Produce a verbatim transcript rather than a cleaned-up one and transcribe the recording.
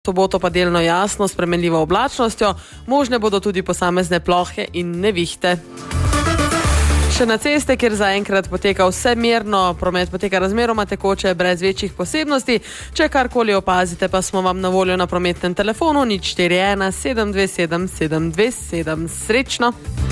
soboto pa delno jasno, s spremenljivo oblačnostjo, možne bodo tudi posamezne plohe in nevihte. Še na ceste, kjer zaenkrat poteka vse mirno, promet poteka razmeroma tekoče, brez večjih posebnosti. Če karkoli opazite, pa smo vam na voljo na prometnem telefonu nič štiri ena sedem dve sedem sedem dve sedem. Srečno!